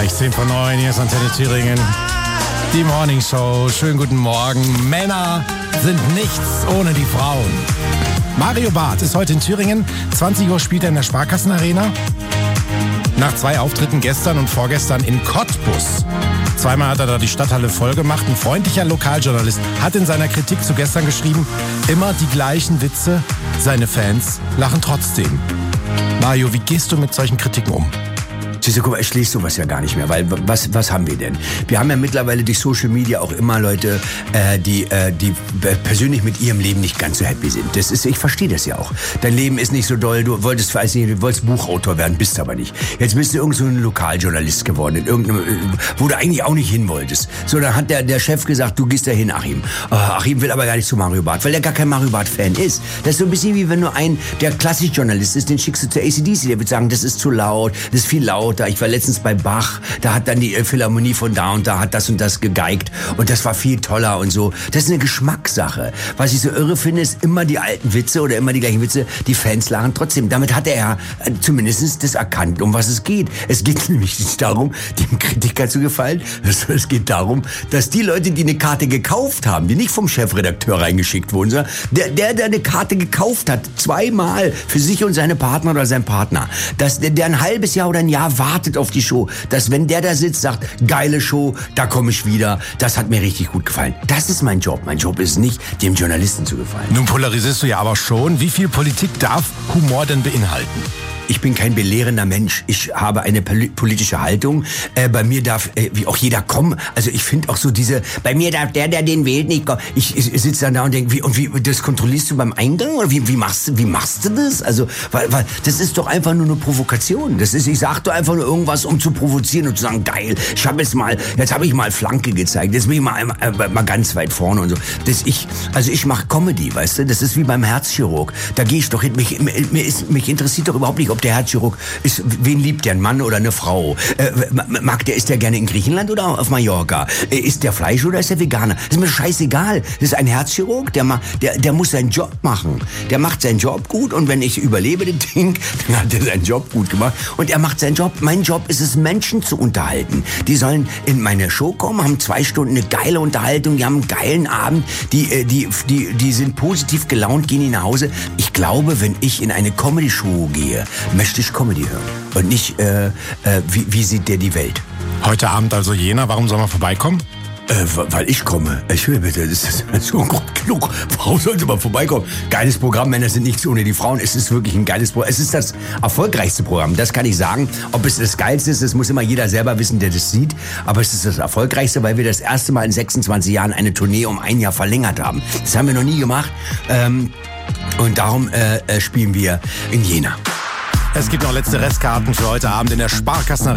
Gleich 10 vor 9, hier ist Antenne Thüringen. Die Morning Show. Schönen guten Morgen. Männer sind nichts ohne die Frauen. Mario Barth ist heute in Thüringen. 20 Uhr spielt er in der Sparkassenarena. Nach 2 Auftritten gestern und vorgestern in Cottbus. Zweimal hat er da die Stadthalle voll gemacht. Ein freundlicher Lokaljournalist hat in seiner Kritik zu gestern geschrieben, immer die gleichen Witze, seine Fans lachen trotzdem. Mario, wie gehst du mit solchen Kritiken um? Siehst du, guck mal, ich lese sowas ja gar nicht mehr, weil was haben wir denn? Wir haben ja mittlerweile durch Social Media auch immer Leute, die persönlich mit ihrem Leben nicht ganz so happy sind. Ich verstehe das ja auch. Dein Leben ist nicht so doll, du wolltest Buchautor werden, bist aber nicht. Jetzt bist du irgend so ein Lokaljournalist geworden, wo du eigentlich auch nicht hin wolltest. So, dann hat der Chef gesagt, du gehst da hin, Achim. Achim will aber gar nicht zu Mario Barth, weil der gar kein Mario Barth-Fan ist. Das ist so ein bisschen wie wenn du der Klassik-Journalist ist, den schickst du zur AC/DC, der wird sagen, das ist zu laut, das ist viel laut. Ich war letztens bei Bach, da hat dann die Philharmonie von da und da hat das und das gegeigt und das war viel toller und so. Das ist eine Geschmackssache. Was ich so irre finde, ist immer die alten Witze oder immer die gleichen Witze, die Fans lachen trotzdem. Damit hat er ja zumindest das erkannt, um was es geht. Es geht nämlich nicht darum, dem Kritiker zu gefallen, es geht darum, dass die Leute, die eine Karte gekauft haben, die nicht vom Chefredakteur reingeschickt wurden, sondern der eine Karte gekauft hat, 2-mal für sich und seine Partner oder sein Partner, dass der ein halbes Jahr oder ein Jahr wartet auf die Show, dass wenn der da sitzt, sagt, geile Show, da komme ich wieder, das hat mir richtig gut gefallen. Das ist mein Job. Mein Job ist nicht, dem Journalisten zu gefallen. Nun polarisierst du ja aber schon. Wie viel Politik darf Humor denn beinhalten? Ich bin kein belehrender Mensch. Ich habe eine politische Haltung. Bei mir darf wie auch jeder kommen. Also ich finde auch so bei mir darf der den wählt, nicht kommen. Ich sitze dann da und denke, wie das kontrollierst du beim Eingang? Oder wie machst du das? Also, weil das ist doch einfach nur eine Provokation. Ich sag doch einfach nur irgendwas, um zu provozieren und zu sagen, geil, jetzt habe ich mal Flanke gezeigt. Jetzt bin ich mal ganz weit vorne und so. Ich mache Comedy, weißt du? Das ist wie beim Herzchirurg. Da gehe ich doch hin. Mich interessiert doch überhaupt nicht, ob der Herzchirurg ist, wen liebt der, ein Mann oder eine Frau? Ist der gerne in Griechenland oder auf Mallorca? Ist der Fleisch oder ist der Veganer? Das ist mir scheißegal. Das ist ein Herzchirurg, der muss seinen Job machen. Der macht seinen Job gut und wenn ich überlebe den Ding, dann hat er seinen Job gut gemacht und er macht seinen Job. Mein Job ist es, Menschen zu unterhalten. Die sollen in meine Show kommen, haben 2 Stunden eine geile Unterhaltung, die haben einen geilen Abend, die sind positiv gelaunt, gehen nach Hause. Ich glaube, wenn ich in eine Comedy-Show gehe, möchte ich Comedy hören und nicht, wie sieht der die Welt? Heute Abend also Jena, warum soll man vorbeikommen? Weil ich komme. Ich will bitte, das ist schon Grund genug. Warum sollte man vorbeikommen? Geiles Programm, Männer sind nichts ohne die Frauen. Es ist wirklich ein geiles Programm. Es ist das erfolgreichste Programm, das kann ich sagen. Ob es das geilste ist, das muss immer jeder selber wissen, der das sieht. Aber es ist das erfolgreichste, weil wir das erste Mal in 26 Jahren eine Tournee um 1 Jahr verlängert haben. Das haben wir noch nie gemacht. Und darum spielen wir in Jena. Es gibt noch letzte Restkarten für heute Abend in der Sparkassenarena.